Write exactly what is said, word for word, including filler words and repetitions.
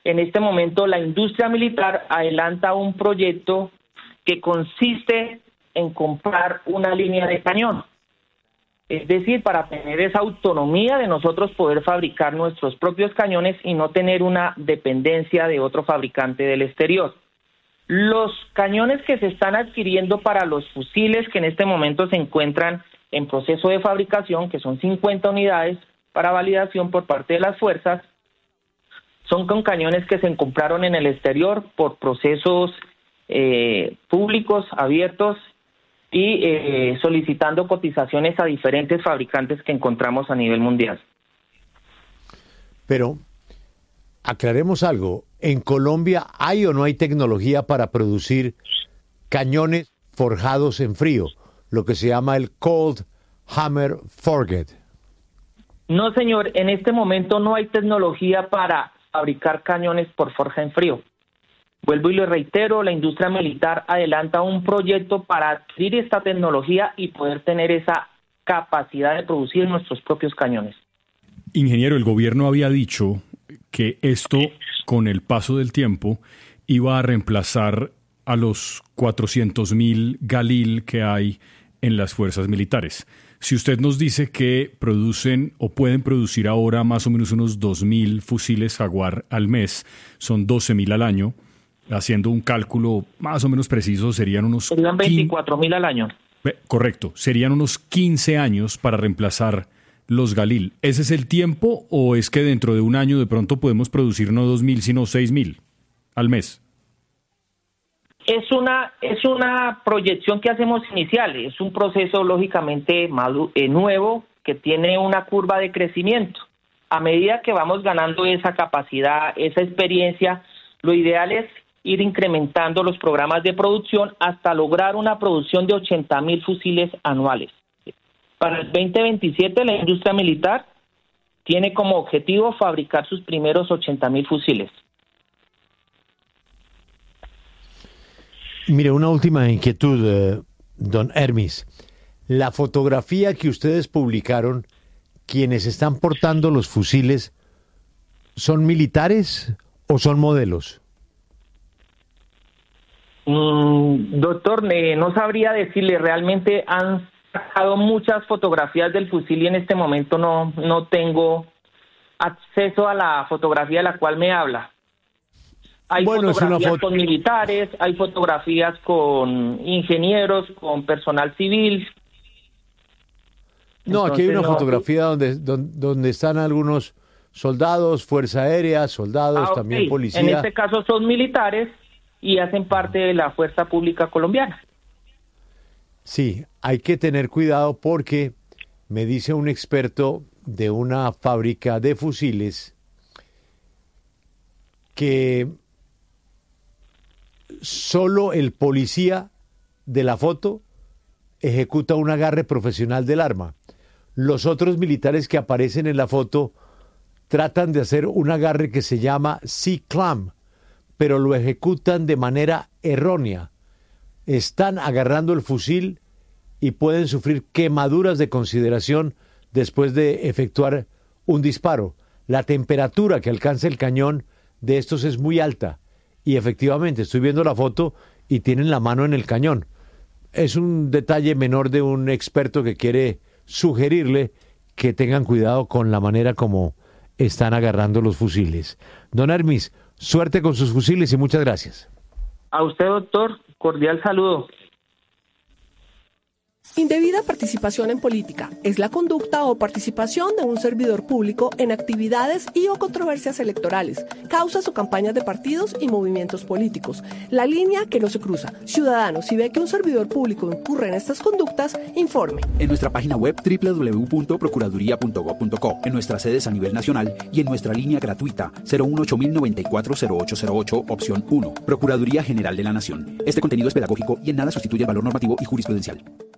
En este momento la industria militar adelanta un proyecto que consiste en comprar una línea de cañón. Es decir, para tener esa autonomía de nosotros poder fabricar nuestros propios cañones y no tener una dependencia de otro fabricante del exterior. Los cañones que se están adquiriendo para los fusiles que en este momento se encuentran en proceso de fabricación, que son cincuenta unidades para validación por parte de las fuerzas, son con cañones que se compraron en el exterior por procesos eh, públicos, abiertos, y eh, solicitando cotizaciones a diferentes fabricantes que encontramos a nivel mundial. Pero aclaremos algo, ¿en Colombia hay o no hay tecnología para producir cañones forjados en frío, lo que se llama el Cold Hammer Forged? No, señor, en este momento no hay tecnología para fabricar cañones por forja en frío. Vuelvo y le reitero, la industria militar adelanta un proyecto para adquirir esta tecnología y poder tener esa capacidad de producir nuestros propios cañones. Ingeniero, el gobierno había dicho que esto, con el paso del tiempo, iba a reemplazar a los cuatrocientos mil Galil que hay en las fuerzas militares. Si usted nos dice que producen o pueden producir ahora más o menos unos dos mil fusiles Jaguar al mes, son doce mil al año, haciendo un cálculo más o menos preciso, serían unos... Serían veinticuatro mil al año. Correcto, serían unos quince años para reemplazar los Galil. ¿Ese es el tiempo o es que dentro de un año de pronto podemos producir no dos mil sino seis mil al mes? Es una, es una proyección que hacemos inicial, es un proceso lógicamente madu- eh, nuevo que tiene una curva de crecimiento. A medida que vamos ganando esa capacidad, esa experiencia, lo ideal es ir incrementando los programas de producción hasta lograr una producción de ochenta mil fusiles anuales. Para el veinte veintisiete la industria militar tiene como objetivo fabricar sus primeros ochenta mil fusiles. Mire, una última inquietud, eh, don Hermis. La fotografía que ustedes publicaron, quienes están portando los fusiles, ¿son militares o son modelos? Mm, doctor, eh, no sabría decirle, realmente han sacado muchas fotografías del fusil y en este momento no, no tengo acceso a la fotografía de la cual me habla. Hay bueno, fotografías foto... con militares, hay fotografías con ingenieros, con personal civil. No, Entonces, aquí hay una no, fotografía donde, donde, donde están algunos soldados, Fuerza Aérea, soldados, ah, también okay. policía. En este caso son militares y hacen parte de la Fuerza Pública Colombiana. Sí, hay que tener cuidado porque me dice un experto de una fábrica de fusiles que solo el policía de la foto ejecuta un agarre profesional del arma. Los otros militares que aparecen en la foto tratan de hacer un agarre que se llama C-clamp, pero lo ejecutan de manera errónea. Están agarrando el fusil y pueden sufrir quemaduras de consideración después de efectuar un disparo. La temperatura que alcanza el cañón de estos es muy alta y efectivamente estoy viendo la foto y tienen la mano en el cañón. Es un detalle menor de un experto que quiere sugerirle que tengan cuidado con la manera como están agarrando los fusiles. Don Hermis, suerte con sus fusiles y muchas gracias. A usted, doctor, cordial saludo. Indebida participación en política es la conducta o participación de un servidor público en actividades y o controversias electorales, causas o campañas de partidos y movimientos políticos. La línea que no se cruza. Ciudadano, si ve que un servidor público incurre en estas conductas, informe. En nuestra página web doble u doble u doble u punto procuraduría punto gob punto co, en nuestras sedes a nivel nacional y en nuestra línea gratuita cero uno ocho mil noventa y cuatro cero ocho cero ocho, opción uno. Procuraduría General de la Nación. Este contenido es pedagógico y en nada sustituye el valor normativo y jurisprudencial.